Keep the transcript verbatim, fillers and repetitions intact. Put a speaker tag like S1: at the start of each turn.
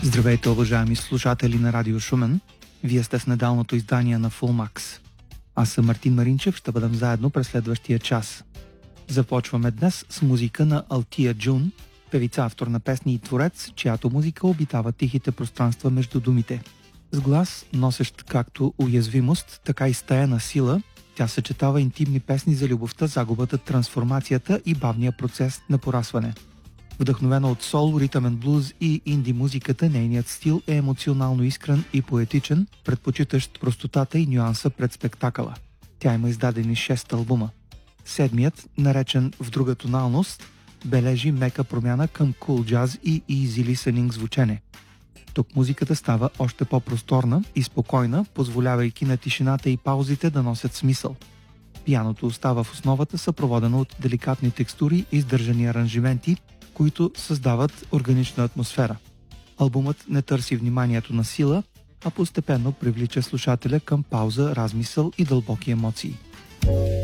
S1: Здравейте, уважаеми слушатели на Радио Шумен. Вие сте с недалното издание на Fullmax. Аз съм Мартин Маринчев, ще бъдем заедно през следващия час. Започваме днес с музика на Алтия Джун, певица, автор на песни и творец, чиято музика обитава тихите пространства между думите. С глас, носещ както уязвимост, така и стаена сила, тя съчетава интимни песни за любовта, загубата, трансформацията и бавния процес на порасване. Вдъхновена от сол, ритъмен блуз и инди музиката, нейният стил е емоционално искрен и поетичен, предпочитащ простотата и нюанса пред спектакъла. Тя има издадени шест албума. Седмият, наречен В друга тоналност, бележи мека промяна към кул джаз и easy listening звучене. Тук музиката става още по-просторна и спокойна, позволявайки на тишината и паузите да носят смисъл. Пианото остава в основата, съпроводено от деликатни текстури и издържани аранжименти, които създават органична атмосфера. Албумът не търси вниманието на сила, а постепенно привлича слушателя към пауза, размисъл и дълбоки емоции.